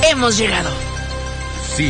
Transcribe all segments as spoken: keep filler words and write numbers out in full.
hemos llegado. Sí.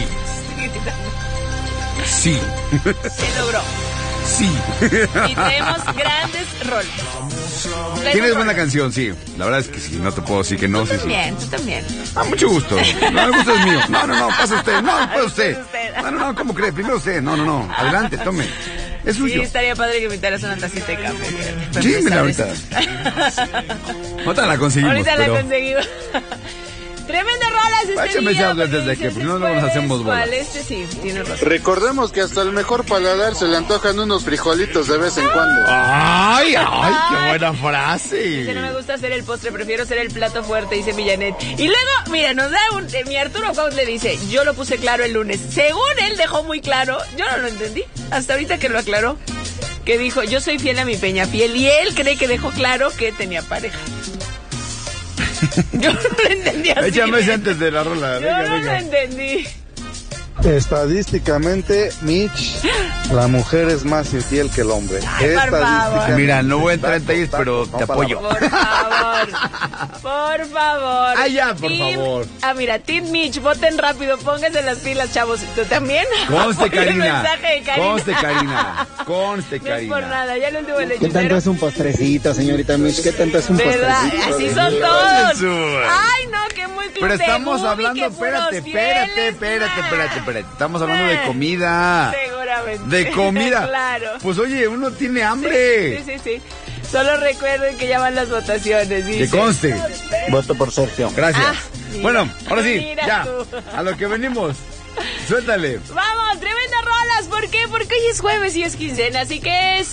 Sí. Se logró. Sí. Y tenemos grandes roles. Tienes buena canción, sí. La verdad es que sí, no te puedo decir que no. Tú sí, también, sí. tú también. Ah, mucho gusto. No, el gusto es mío. No, no, no, pasa usted. No, pasa usted. No, no, no, ¿cómo cree? Primero usted. No, no, no. Adelante, tome. Es suyo. Sí, estaría padre que me invitaras una tacita de café. Sí, mira, ahorita. Ahorita la conseguimos. Ahorita pero... la conseguimos. Tremenda rola este Échame día. ese desde que, porque no luego nos hacemos bola. ¿Cuál? Este sí, tiene razón. Recordemos que hasta el mejor paladar se le antojan unos frijolitos de vez en cuando. ¡Ay, ay, qué buena frase! Dice, no me gusta hacer el postre, prefiero hacer el plato fuerte, dice Millanet. Y luego, mira, nos da un... Eh, mi Arturo Cuaut le dice, yo lo puse claro el lunes. Según él dejó muy claro, yo no lo entendí, hasta ahorita que lo aclaró, que dijo, yo soy fiel a mi Peñafiel, y él cree que dejó claro que tenía pareja. Yo no lo entendí así. Échame ese antes de la rola. Yo venga, no venga. lo entendí. Estadísticamente, Mitch, la mujer es más infiel que el hombre. Ay, por favor. Mira, no voy a entrar en detalles, pero te apoyo. Por favor, por favor. Ah, ya, por Team- favor. Ah, mira, Team Mitch, voten rápido, pónganse las pilas, chavos. ¿Tú también? Conste, El Karina. mensaje de Karina. Conste, Karina. Conste, No es por Karina. nada, ya lo último el ¿Qué tanto hechicero. es un postrecito, señorita Mitch? ¿Qué tanto es un ¿Verdad? postrecito? Así son todos. Ay, no, que muy club Pero de estamos movie, hablando, que puros espérate, fieles. espérate, espérate, espérate, espérate. Estamos hablando de comida. Seguramente. De comida. Claro. Pues oye, uno tiene hambre. Sí, sí, sí. Solo recuerden que ya van las votaciones, dice. Que conste. Voto por Sergio. Gracias. Ah, mira. Bueno, ahora sí, Mira ya. tú. A lo que venimos. Suéltale. Vamos, tremendas rolas. ¿Por qué? Porque hoy es jueves y es quincena, así que es